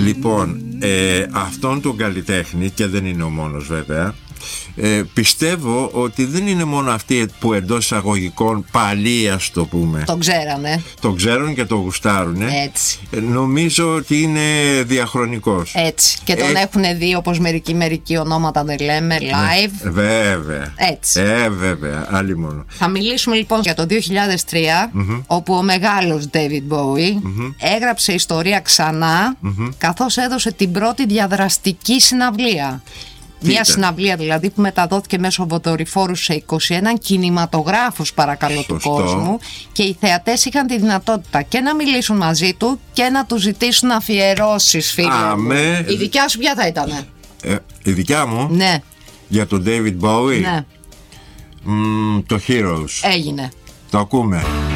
Λοιπόν, αυτόν τον καλλιτέχνη, και δεν είναι ο μόνος βέβαια, πιστεύω ότι δεν είναι μόνο αυτοί που εντός εισαγωγικών παλιοί, ας το πούμε, τον ξέρανε. Τον ξέρουν και τον γουστάρουνε. Έτσι. Νομίζω ότι είναι διαχρονικός. Έτσι. Και τον έχουν δει, όπως μερικοί ονόματα δεν λέμε, live. Βέβαια. Έτσι. Βέβαια. Άλλη μόνο. Θα μιλήσουμε λοιπόν για το 2003, όπου ο μεγάλος David Bowie έγραψε ιστορία ξανά, καθώς έδωσε την πρώτη διαδραστική συναυλία. Μια συναυλία δηλαδή που μεταδόθηκε μέσω δορυφόρου σε 21 κινηματογράφους, παρακαλώ, του κόσμου, και οι θεατές είχαν τη δυνατότητα και να μιλήσουν μαζί του και να του ζητήσουν αφιερώσεις, φίλοι. Η δικιά σου ποια θα ήτανε? Η δικιά μου? Ναι. Για τον David Bowie? Ναι. Το Heroes. Έγινε. Το ακούμε.